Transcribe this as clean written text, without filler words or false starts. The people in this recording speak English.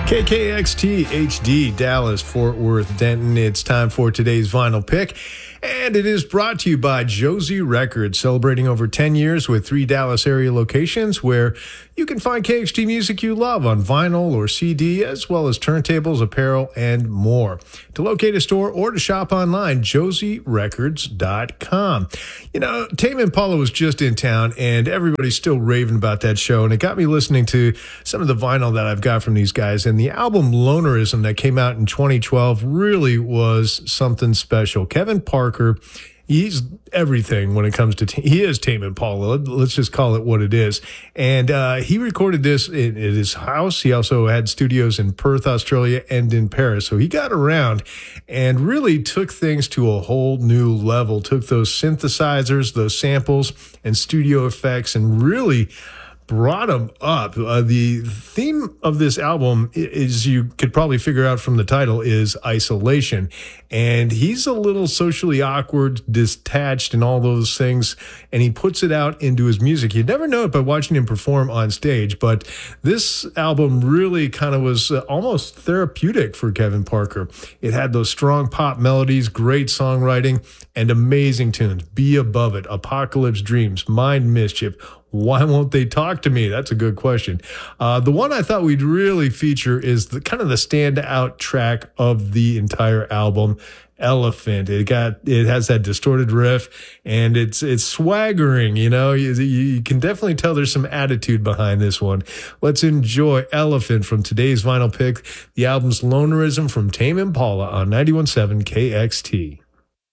KKXT HD, Dallas, Fort Worth, Denton. It's time for today's vinyl pick, and it is brought to you by Josie Records, celebrating over 10 years with 3 Dallas area locations where you can find KXT music you love on vinyl or CD, as well as turntables, apparel, and more. To locate a store or to shop online, josierecords.com. You know, Tame Impala was just in town, and everybody's still raving about that show, and it got me listening to some of the vinyl that I've got from these guys, and the album Lonerism that came out in 2012 really was something special. Kevin Parker, he's everything when it comes to he is Tame Impala. Let's just call it what it is. And he recorded this at his house. He also had studios in Perth, Australia, and in Paris. So he got around and really took things to a whole new level. Took those synthesizers, those samples, and studio effects, and really brought them up. The theme of this album, is you could probably figure out from the title, is isolation. And he's a little socially awkward, detached, and all those things. And he puts it out into his music. You'd never know it by watching him perform on stage. But this album really kind of was almost therapeutic for Kevin Parker. It had those strong pop melodies, great songwriting, and amazing tunes. Be Above It, Apocalypse Dreams, Mind Mischief, Why Won't They Talk to Me? That's a good question. The one I thought we'd really feature is the kind of the standout track of the entire album, Elephant. It has that distorted riff, and it's swaggering. You know, you can definitely tell there's some attitude behind this one. Let's enjoy Elephant from today's vinyl pick, the album's Lonerism from Tame Impala on 91.7 KXT.